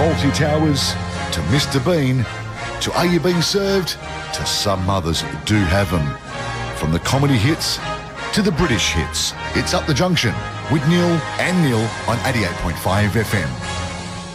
Fawlty Towers to Mr. Bean to Are You Being Served to Some Mothers Do Have Them. From the comedy hits to the British hits, it's Up the Junction with Neil and Neil on 88.5 FM.